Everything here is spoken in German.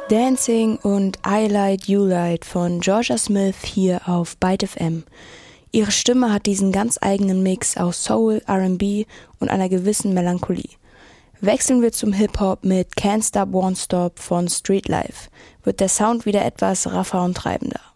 Dancing und I Light You Light von Jorja Smith hier auf Byte FM. Ihre Stimme hat diesen ganz eigenen Mix aus Soul, R&B und einer gewissen Melancholie. Wechseln wir zum Hip-Hop mit Can't Stop Won't Stop von Street Life, wird der Sound wieder etwas raffer und treibender.